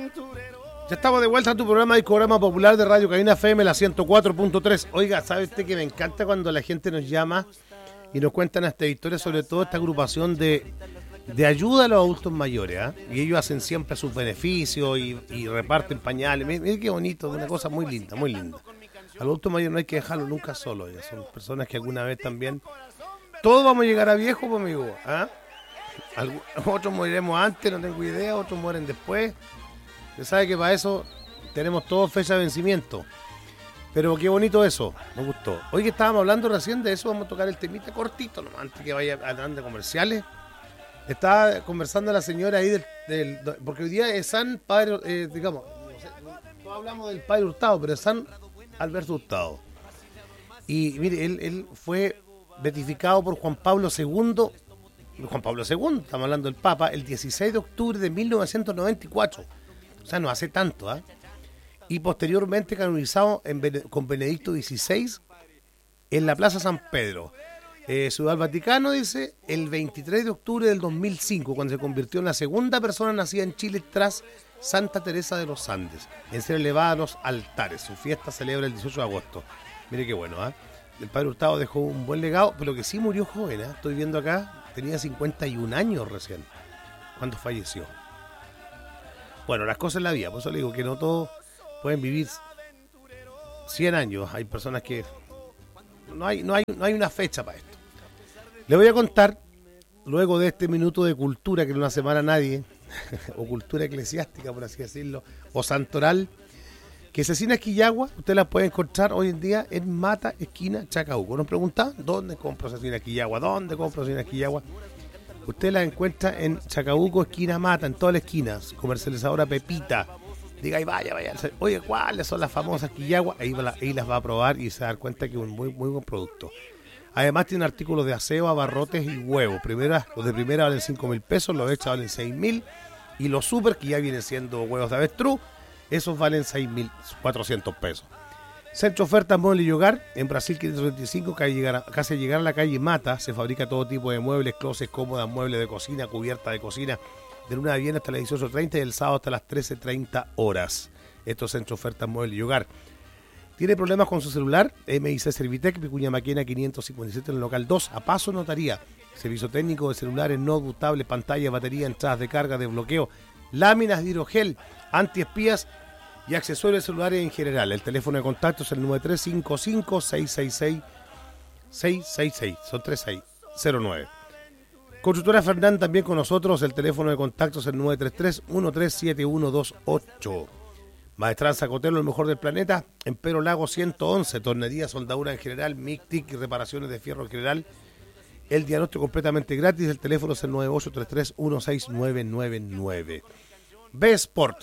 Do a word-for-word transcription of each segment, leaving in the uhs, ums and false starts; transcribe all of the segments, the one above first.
Ya estamos de vuelta a tu programa Discograma Popular de Radio Cabina F M, la ciento cuatro punto tres. Oiga, ¿sabe usted que me encanta cuando la gente nos llama y nos cuentan esta historia, sobre todo esta agrupación de, de ayuda a los adultos mayores, ¿eh? Y ellos hacen siempre sus beneficios y, y reparten pañales. Miren qué bonito, una cosa muy linda, muy linda. Al adulto mayor no hay que dejarlo nunca solo, ¿eh? Son personas que alguna vez también... Todos vamos a llegar a viejo, pues, amigo, ¿eh? Algu- otros moriremos antes, no tengo idea, otros mueren después. Usted sabe que para eso tenemos todo fecha de vencimiento. Pero qué bonito eso, me gustó. Hoy que estábamos hablando recién de eso, vamos a tocar el temita cortito, nomás, antes que vaya a de comerciales. Estaba conversando la señora ahí del, del porque hoy día es San Padre, eh, digamos, no sé, no hablamos del Padre Hurtado, pero es San Alberto Hurtado. Y mire, él, él fue beatificado por Juan Pablo segundo, Juan Pablo segundo, estamos hablando del Papa, el dieciséis de octubre de mil novecientos noventa y cuatro. O sea, no hace tanto, ¿eh? Y posteriormente canonizado en, con Benedicto dieciséis en la Plaza San Pedro. Eh, Ciudad del Vaticano, dice, el veintitrés de octubre del dos mil cinco, cuando se convirtió en la segunda persona nacida en Chile tras Santa Teresa de los Andes, en ser elevada a los altares. Su fiesta se celebra el dieciocho de agosto. Mire qué bueno, ¿eh? El padre Hurtado dejó un buen legado, pero que sí murió joven, ¿eh? Estoy viendo acá, tenía cincuenta y un años recién, cuando falleció. Bueno, las cosas en la vida, por eso le digo que no todos pueden vivir cien años. Hay personas que... No hay, no hay, no hay una fecha para esto. Le voy a contar, luego de este minuto de cultura que no hace mal a nadie, o cultura eclesiástica, por así decirlo, o santoral, que cecinas Quillagua, usted las puede encontrar hoy en día en Mata, esquina Chacabuco. Nos preguntan, ¿dónde compro cecinas Quillagua? ¿Dónde compro cecinas Quillagua? Usted las encuentra en Chacabuco, esquina Mata, en todas las esquinas, comercializadora Pepita. Diga, ahí vaya, vaya. Oye, ¿cuáles son las famosas Quillagua? Ahí, ahí las va a probar y se va a dar cuenta que es un muy, muy buen producto. Además tiene artículos de aseo, abarrotes y huevos. Primera, los de primera valen cinco mil pesos, los extra valen seis mil. Y los super, que ya vienen siendo huevos de avestruz, esos valen seis mil cuatrocientos pesos. Centro Ofertas Muebles y Hogar, en Brasil quinientos veinticinco, casi llegar, a, casi llegar a la calle Mata. Se fabrica todo tipo de muebles, closets, cómodas, muebles de cocina, cubierta de cocina, de luna de viernes hasta las dieciocho treinta y el sábado hasta las trece treinta horas. Esto es Centro Ofertas Muebles y Hogar. ¿Tiene problemas con su celular? M I C Servitec, Vicuña Maquena quinientos cincuenta y siete en el local dos, a Paso Notaría. Servicio técnico de celulares, notebook, tablet, pantalla, batería, entradas de carga, de bloqueo, láminas de hidrogel, antiespías y accesorios celulares en general. El teléfono de contacto es el nueve tres cinco cinco, seis seis seis, seis seis seis, son tres seis cero nueve. Constructora Fernán también con nosotros, el teléfono de contacto es el nueve tres tres, uno tres siete uno dos ocho. Maestranza Cotelo, el mejor del planeta, Empero Lago ciento once, tornería, soldadura en general, M I C, T I C y reparaciones de fierro en general. El diagnóstico completamente gratis, el teléfono es el nueve ocho tres tres, uno seis nueve nueve nueve. B-Sport,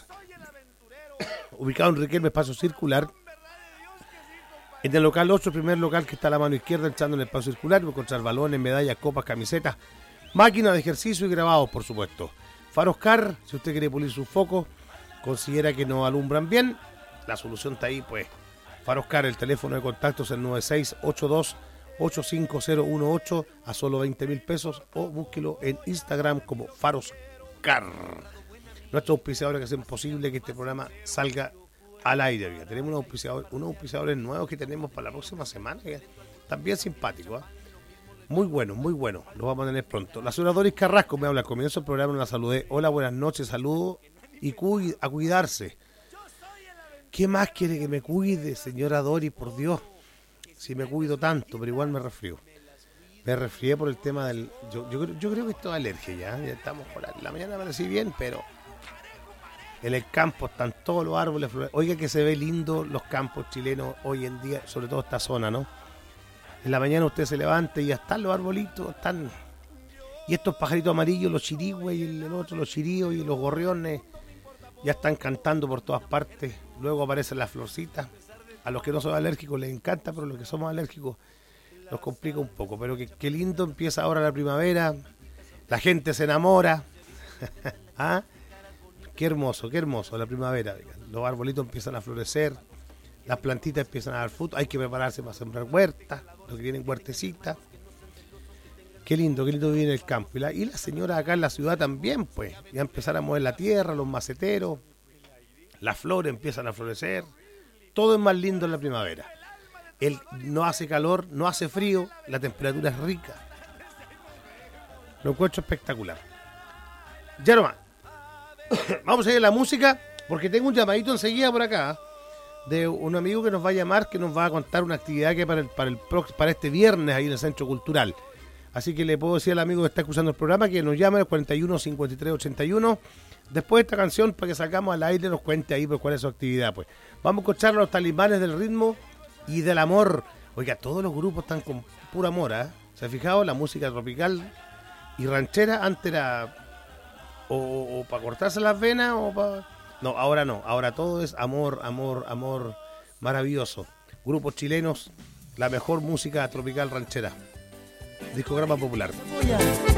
ubicado en Riquelme, espacio circular. En el local ocho, el primer local que está a la mano izquierda, entrando en el espacio circular, va a encontrar balones, medallas, copas, camisetas, máquinas de ejercicio y grabados, por supuesto. Faroscar, si usted quiere pulir sus focos, considera que no alumbran bien, la solución está ahí, pues. Faroscar, el teléfono de contacto es el nueve seis ocho dos, ocho cinco cero uno ocho a solo veinte mil pesos, o búsquelo en Instagram como Faroscar. Nuestros auspiciadores que hacen posible que este programa salga al aire. Amiga. Tenemos unos auspiciadores, unos auspiciadores nuevos que tenemos para la próxima semana, que también simpáticos, ¿eh? Muy bueno, muy bueno, los vamos a tener pronto. La señora Doris Carrasco me habla, al comienzo del programa la saludé. Hola, buenas noches, saludos y cuid, a cuidarse. ¿Qué más quiere que me cuide, señora Doris, por Dios? Si me cuido tanto, pero igual me resfrío. Me resfrié por el tema del... Yo, yo, yo creo que esto es alergia ya, ya estamos por la, la mañana amanecí bien, pero... En el campo están todos los árboles. Oiga que se ve lindo los campos chilenos hoy en día, sobre todo esta zona, ¿no? En la mañana usted se levanta y ya están los arbolitos, están... Y estos pajaritos amarillos, los chirigües y el, el otro, los chiríos y los gorriones, ya están cantando por todas partes. Luego aparecen las florcitas. A los que no son alérgicos les encanta, pero a los que somos alérgicos nos complica un poco. Pero que, qué lindo empieza ahora la primavera. La gente se enamora. ¿Ah? Qué hermoso, qué hermoso la primavera. Los arbolitos empiezan a florecer, las plantitas empiezan a dar fruto. Hay que prepararse para sembrar huertas, los que tienen huertecitas. Qué lindo, qué lindo vivir en el campo. Y la, y la señora acá en la ciudad también, pues. Ya empezar a mover la tierra, los maceteros. las flores empiezan a florecer, todo es más lindo en la primavera. El, no hace calor, no hace frío, la temperatura es rica. Lo encuentro espectacular. Ya nomás. Vamos a ir a la música, porque tengo un llamadito enseguida por acá de un amigo que nos va a llamar, que nos va a contar una actividad que para el, para el para este viernes ahí en el Centro Cultural. Así que le puedo decir al amigo que está escuchando el programa que nos llame al cuarenta y uno cincuenta y tres ochenta y uno. Después de esta canción, para que sacamos al aire, nos cuente ahí pues, cuál es su actividad. Pues vamos a escuchar a los Talibanes del ritmo y del amor. Oiga, todos los grupos están con puro amor, ¿eh? ¿Se ha fijado? La música tropical y ranchera antes era o, o, o para cortarse las venas o para... No, ahora no. Ahora todo es amor, amor, amor maravilloso. Grupos chilenos, la mejor música tropical ranchera. Discograma Popular.